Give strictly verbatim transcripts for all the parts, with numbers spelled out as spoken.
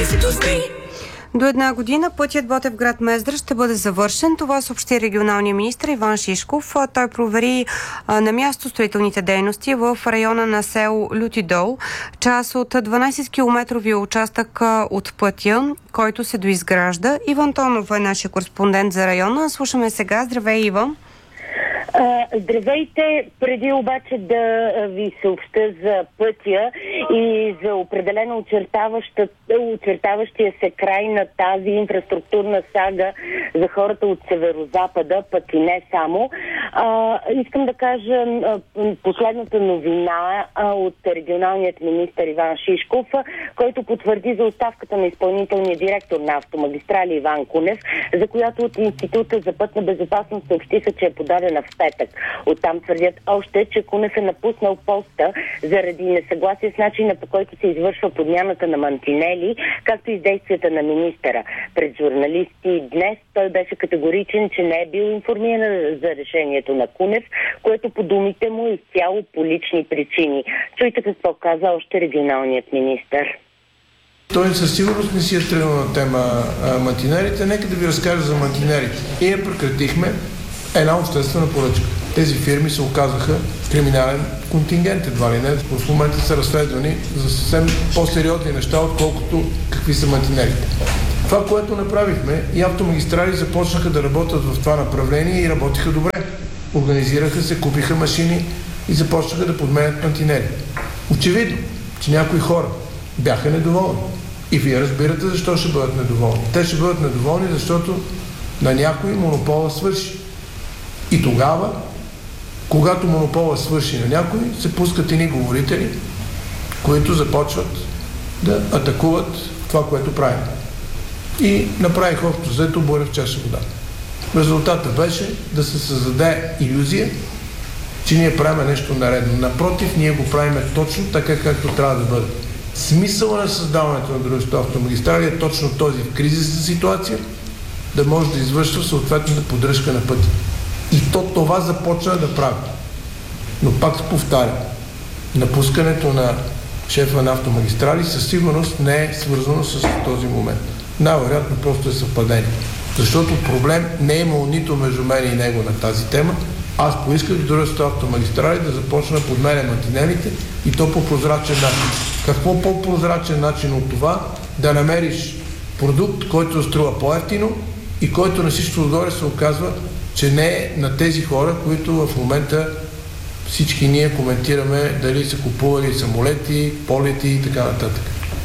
До една година пътят Ботевград-Мездра ще бъде завършен. Това съобщи регионалния министър Иван Шишков. Той провери а, на място строителните дейности в района на село Люти дол, част от дванайсет-километровия участък от пътя, който се доизгражда. Иван Тонов е нашия кореспондент за района. Слушаме сега. Здравей, Иван. Здравейте! Преди обаче да ви съобща за пътя и за определено очертаващия се край на тази инфраструктурна сага за хората от северозапада, пък и не само, а, искам да кажа а, последната новина а, от регионалният министър Иван Шишков, а, който потвърди за оставката на изпълнителния директор на Автомагистрали Иван Кунев, за която от Института за пътна безопасност съобщиха, че е подадена в петък. Оттам твърдят още, че Кунев е напуснал поста заради несъгласие с начина, по който се извършва подмяната на мантинели, както и с действията на министъра. Пред журналисти днес той беше категоричен, че не е бил информиран за решението на Кунев, което по думите му е изцяло по лични причини. Чуйте какво каза още регионалният министър. Той със сигурност не си е тръгнал на тема а, мантинерите. Нека да ви разкажа за мантинерите. И я прекратихме една обществена поръчка. Тези фирми се оказаха криминален контингент, едва ли не. В момента са разследвани за съвсем по-сериозни неща, отколкото какви са мантинерите. Това, което направихме, и Автомагистрали започнаха да работят в това направление и работиха добре. Организираха се, купиха машини и започнаха да подменят мантинери. Очевидно, че някои хора бяха недоволни. И вие разбирате защо ще бъдат недоволни. Те ще бъдат недоволни, защото на някой монопола свърши. И тогава, когато монопола свърши на някой, се пускат едни говорители, които започват да атакуват това, което правим. И направих общо взето буря в чаша вода. Резултатът беше да се създаде илюзия, че ние правим нещо наредно. Напротив, ние го правим точно така, както трябва да бъде. Смисъла на създаването на дружеството Автомагистрали е точно този в кризисна ситуация да може да извършва съответната поддръжка на пътя. И то това започна да прави. Но пак повтарям, напускането на шефа на Автомагистрали със сигурност не е свързано с този момент. Най-вероятно просто е съвпадение. Защото проблем не е имал нито между мен и него на тази тема. Аз поисках дружеството Автомагистрали да започна да подменя мантинелите и то по прозрачен начин. Какво по-прозрачен начин от това да намериш продукт, който струва по-евтино и който на всичко отгоре се оказва, че не е на тези хора, които в момента всички ние коментираме дали са купували самолети, полети и така нататък.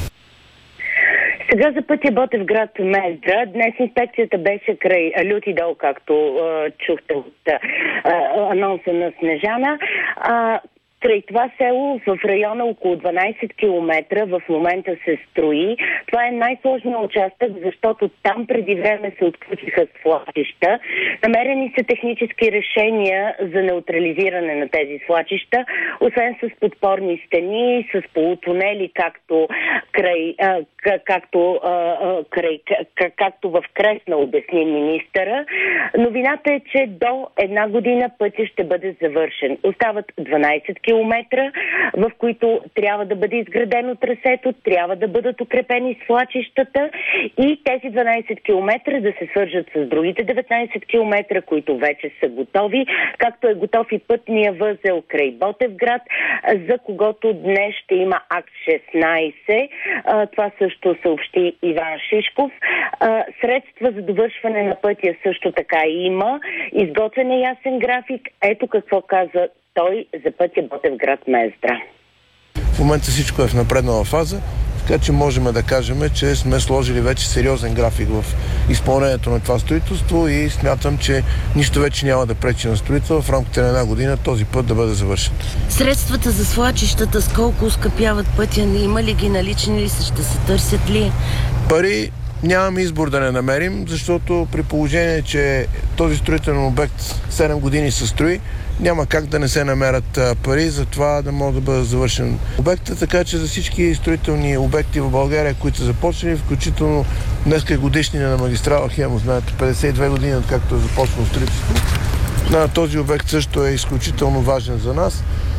Сега за пътя Ботевград-Мездра. Днес инспекцията беше край Люти дол, както а, чухте от а, анонса на Снежана. А, Край това село в района около дванайсет километра в момента се строи. Това е най-сложният участък, защото там преди време се отключиха свлачища. Намерени са технически решения за неутрализиране на тези свлачища, освен с подпорни стени, с полутунели, както край, а, както, а, край, как, както в Кресна обясни министъра. Новината е, че до една година пътя ще бъде завършен. Остават дванайсет километра, в които трябва да бъде изградено трасето, трябва да бъдат укрепени свлачищата и тези дванайсет километра да се свържат с другите деветнайсет километра, които вече са готови, както е готов и пътния възел край Ботевград, за когото днес ще има акт шестнайсет. Това също съобщи Иван Шишков. Средства за довършване на пътя също така има. Изготвен е ясен график. Ето какво каза той за пътя Ботевград-Мездра. В момента всичко е в напреднала фаза, така че можем да кажем, че сме сложили вече сериозен график в изпълнението на това строителство и смятам, че нищо вече няма да пречи на строителство в рамките на една година този път да бъде завършен. Средствата за свлачищата с колко ускъпяват пътя? Има ли ги, налични ли са, ще се търсят ли? Пари нямаме избор да не намерим, защото при положение, че този строителен обект седем години се строи, няма как да не се намерят пари за това да може да бъде завършен обекта, така че за всички строителни обекти в България, които са започнали, включително днеска е годишнина на магистрала Хемус, знаете, петдесет и две години, откакто е започнало строителство. На този обект също е изключително важен за нас.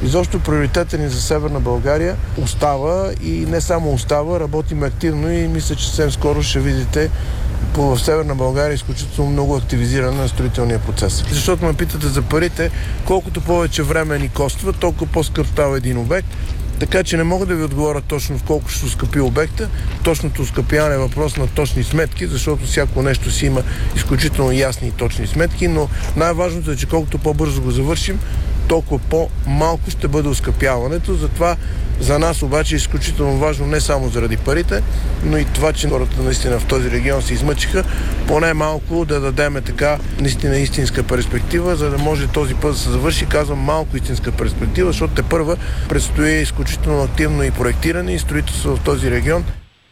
Изобщо приоритетът ни за Северна България остава и не само остава, работим активно и мисля, че съвсем скоро ще видите в Северна България изключително много активизиране на строителния процес. Защото ме питате за парите, колкото повече време ни коства, толкова по-скъп става един обект. Така че не мога да ви отговоря точно в колко ще оскъпи обекта. Точното оскъпяване е въпрос на точни сметки, защото всяко нещо си има изключително ясни и точни сметки, но най-важното е, че колкото по-бързо го завършим, толкова по-малко ще бъде оскъпяването. Затова за нас обаче е изключително важно не само заради парите, но и това, че хората наистина в този регион се измъчиха, поне малко да дадеме така наистина истинска перспектива, за да може този път да се завърши. Казвам малко истинска перспектива, защото те първа предстои изключително активно и проектиране и строителство в този регион.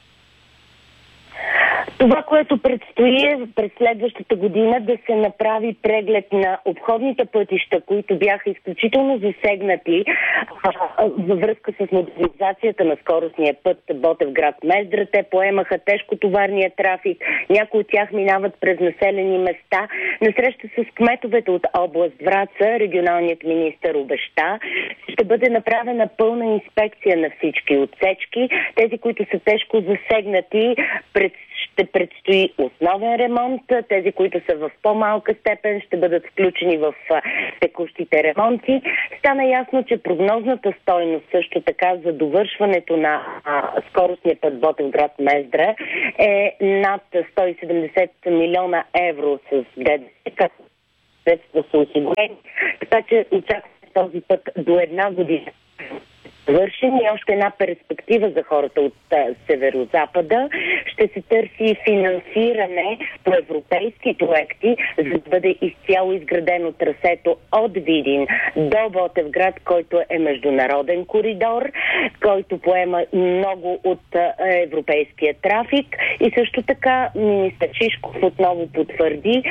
Това, което предстои е през следващата година да се направи преглед на обходните пътища, които бяха изключително засегнати във връзка с модернизацията на скоростния път Ботевград-Мездра. Те поемаха тежкотоварния трафик, някои от тях минават през населени места. На среща с кметовете от област Враца, регионалният министър обеща, ще бъде направена пълна инспекция на всички отсечки. Тези, които са тежко засегнати, пред ще предстои основен ремонт. Тези, които са в по-малка степен, ще бъдат включени в текущите ремонти. Стана ясно, че прогнозната стойност също така за довършването на а, скоростния път Ботевград-Мездра е над сто и седемдесет милиона евро с ДДС, като средства са осигурени. Така че очакваме този път до една година вършим и още една перспектива за хората от а, северо-запада. Ще се търси финансиране по европейски проекти, за да бъде изцяло изградено трасето от Видин до Ботевград, който е международен коридор, който поема много от а, европейския трафик. И също така министър Шишков отново потвърди,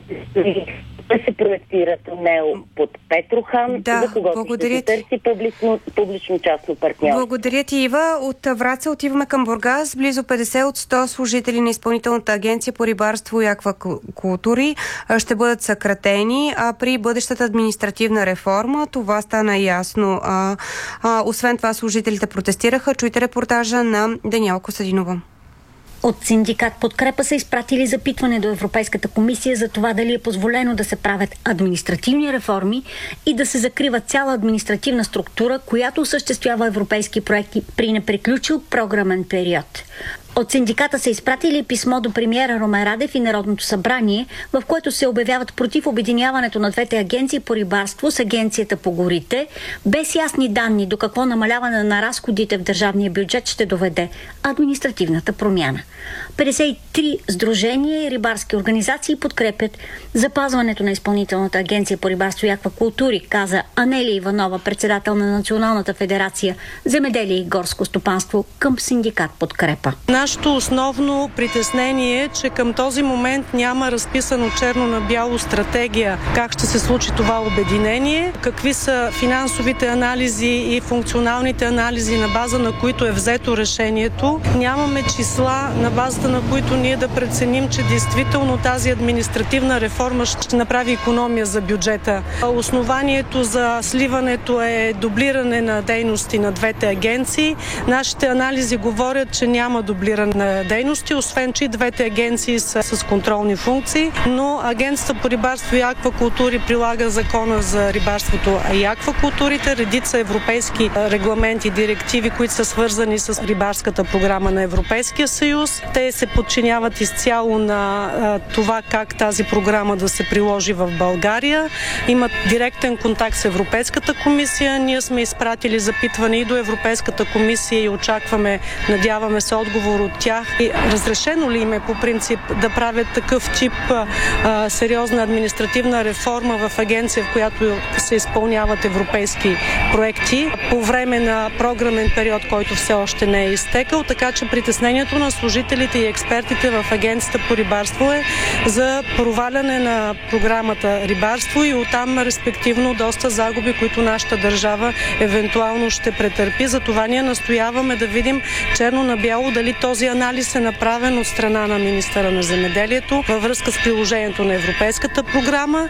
да се проектира тунел под Петрохан, да, за когото ще се търси публично, публично-частно партньорство. Благодаря ти, Ива. От Враца отиваме към Бургас. Близо петдесет от сто служители на Изпълнителната агенция по рибарство и аквакултури ще бъдат съкратени, а при бъдещата административна реформа това стана ясно. А, а, освен това служителите протестираха. Чуйте репортажа на Даниела Костадинова. От синдикат Подкрепа са изпратили запитване до Европейската комисия за това дали е позволено да се правят административни реформи и да се закрива цяла административна структура, която осъществява европейски проекти при неприключил програмен период. От синдиката са изпратили писмо до премиера Румен Радев и Народното събрание, в което се обявяват против обединяването на двете агенции по рибарство с Агенцията по горите, без ясни данни до какво намаляване на разходите в държавния бюджет ще доведе административната промяна. петдесет и три сдружения и рибарски организации подкрепят запазването на Изпълнителната агенция по рибарство и аквакултури, каза Анелия Иванова, председател на Националната федерация Земеделие и горско стопанство към синдикат Подкрепа. Нашето основно притеснение е, че към този момент няма разписано черно на бяло стратегия как ще се случи това обединение, какви са финансовите анализи и функционалните анализи, на база на които е взето решението. Нямаме числа, на базата на които ние да преценим, че действително тази административна реформа ще направи икономия за бюджета. Основанието за сливането е дублиране на дейности на двете агенции. Нашите анализи говорят, че няма дублиране на дейности, освен че и двете агенции са с контролни функции, но Агенцията по рибарство и аквакултури прилага закона за рибарството и аквакултурите, редица европейски регламенти, директиви, които са свързани с рибарската програма на Европейския съюз. Те се подчиняват изцяло на а, това как тази програма да се приложи в България. Имат директен контакт с Европейската комисия. Ние сме изпратили запитване и до Европейската комисия и очакваме, надяваме се, отговор от тях. И разрешено ли им е по принцип да правят такъв тип а, сериозна административна реформа в агенция, в която се изпълняват европейски проекти по време на програмен период, който все още не е изтекал, така че притеснението на служителите и експертите в Агенцията по рибарство е за проваляне на програмата рибарство и оттам респективно доста загуби, които нашата държава евентуално ще претърпи. Затова ние настояваме да видим черно на бяло дали този анализ е направен от страна на министъра на земеделието във връзка с приложението на европейската програма.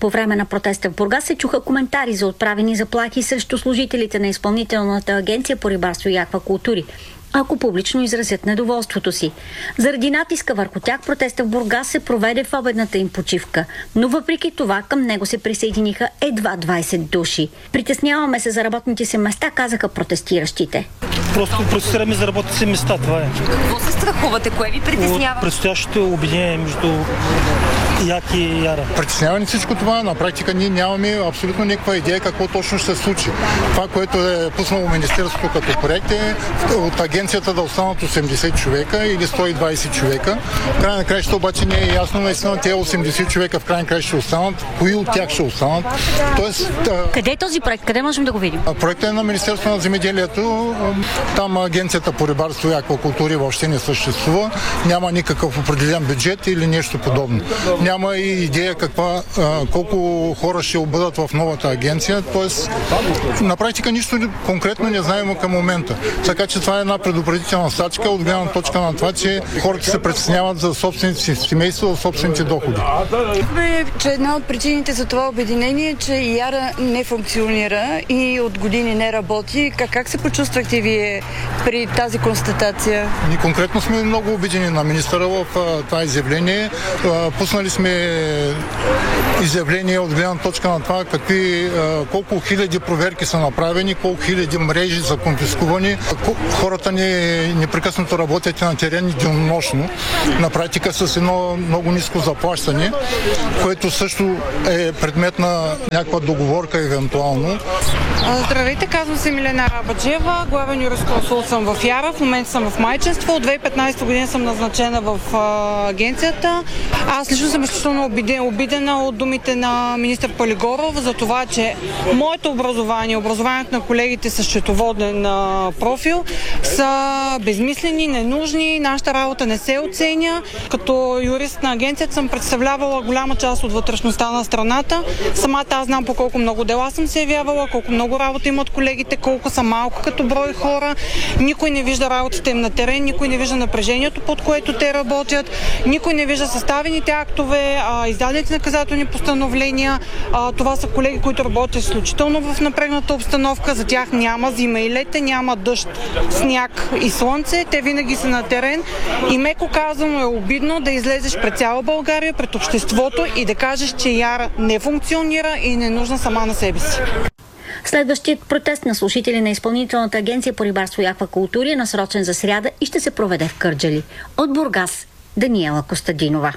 По време на протеста в Бургас се чуха коментари за отправени заплахи срещу служителите на Изпълнителната агенция по рибарство и аквакултури, ако публично изразят недоволството си. Заради натиска върху тях протеста в Бургас се проведе в обедната им почивка, но въпреки това към него се присъединиха едва двайсет души. Притесняваме се за работните си места, казаха протестиращите. Просто протестираме за работните си места, това е. Какво се страхувате? Кое ви притеснява? От предстоящото обединение между ЯК и Яра. Притеснява ни всичко това. На практика ние нямаме абсолютно никаква идея какво точно ще се случи. Това, което е пуснало Министерството като проект, е от агенцията да останат осемдесет човека или сто и двайсет човека. В край на краища обаче не е ясно наистина тези осемдесет човека в край на краища ще останат, кои от тях ще останат. Тоест, къде е този проект? Къде можем да го видим? Проектът е на Министерството на земеделието. Там агенцията по рибарство и аквакултури въобще не съществува. Няма никакъв определен бюджет или нещо подобно. Няма и идея каква, колко хора ще бъдат в новата агенция. Тоест, на практика нищо конкретно не знаем към момента. Така че това е една предупредителна стачка от гледна точка на това, че хората се притесняват за собствените си семейства, за собствените доходи. Че една от причините за това обединение е, че Яра не функционира и от години не работи. Как, как се почувствахте вие при тази констатация? Ние конкретно сме много обидени на министъра в това изявление. Пуснали сме изявление от гледна точка на това какви, колко хиляди проверки са направени, колко хиляди мрежи са конфискувани. Хората ни непрекъснато работят на терен денонощно, на практика с едно много ниско заплащане, което също е предмет на някаква договорка евентуално. Здравейте, казвам се Милена Рабаджиева, главен юрисконсулт съм в Яра, в момента съм в майчинство, от две хиляди и петнайсета година съм назначена в а, агенцията. Аз лично съм изключително обидена от думите на министър Палигоров за това, че моето образование, образованието на колегите с счетоводен а, профил са безмислени, ненужни, нашата работа не се оценя. Като юрист на агенцията съм представлявала голяма част от вътрешността на страната. Самата аз знам по колко много дела съм се явявала, колко много работа имат колегите, колко са малко като брой хора. Никой не вижда работата им на терен, никой не вижда напрежението, под което те работят, никой не вижда съставените актове, а, издадените наказателни постановления. А, това са колеги, които работят изключително в напрегната обстановка. За тях няма зима и лете, няма дъжд, сняг и слънце. Те винаги са на терен и меко казано е обидно да излезеш пред цяла България, пред обществото и да кажеш, че Яра не функционира и не е нужна сама на себе си. Следващият протест на служители на Изпълнителната агенция по рибарство и аквакултури е насрочен за сряда и ще се проведе в Кърджали. От Бургас, Даниела Костадинова.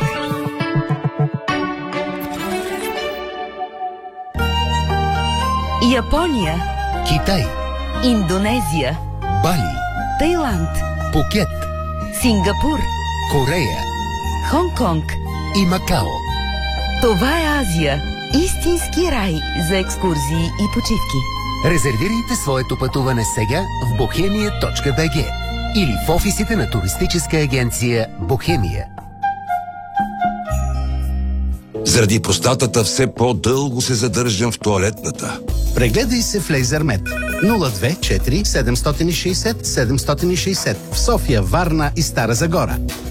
Япония, Китай, Индонезия, Бали, Тайланд, Пукет, Сингапур, Корея, Хонг-Конг и Макао. Това е Азия. Истински рай за екскурзии и почивки. Резервирайте своето пътуване сега в бохемия точка би джи или в офисите на туристическа агенция Бохемия. Заради простатата все по-дълго се задържам в тоалетната. Прегледай се в Лейзермед. нула две четири седем шест седем седем шест седем в София, Варна и Стара Загора.